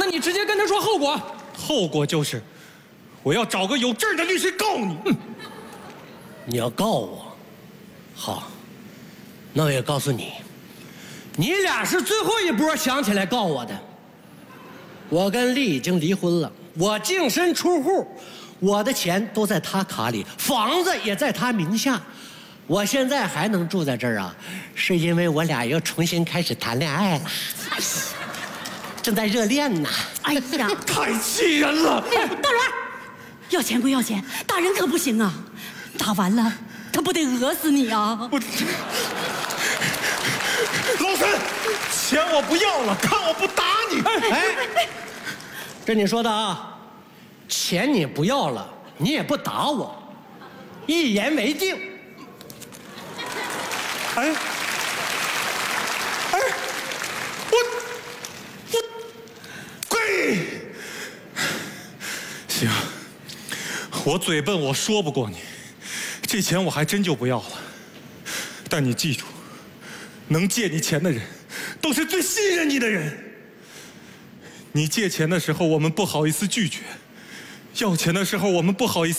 你直接跟他说后果。 后果就是，我要找个有证的律师告你。 你要告我，好，那我也告诉你，你俩是最后一波想起来告我的。我跟丽已经离婚了，我净身出户，我的钱都在他卡里，房子也在他名下。我现在还能住在这儿啊，是因为我俩又重新开始谈恋爱了。哎呀，正在热恋呢。 哎呀， 太气人了！ 大人，要钱归要钱，打人可不行啊！打完了，他不得讹死你啊！ 老陈，钱我不要了，看我不打你！ 哎，这你说的啊，钱你不要了，你也不打我，一言为定。 哎，我跪！行，我嘴笨，我说不过你，这钱我还真就不要了。但你记住，能借你钱的人，都是最信任你的人。你借钱的时候，我们不好意思拒绝；要钱的时候，我们不好意思。